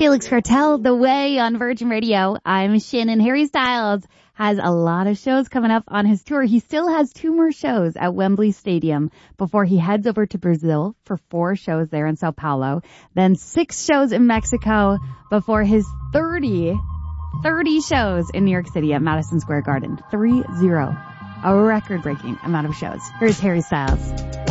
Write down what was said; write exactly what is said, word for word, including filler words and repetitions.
Felix Cartel, The Way on Virgin Radio. I'm Shannon. Harry Styles has a lot of shows coming up on his tour. He still has two more shows at Wembley Stadium before he heads over to Brazil for four shows there in Sao Paulo. Then six shows in Mexico before his thirty, thirty shows in New York City at Madison Square Garden. Three zero. A record-breaking amount of shows. Here's Harry Styles.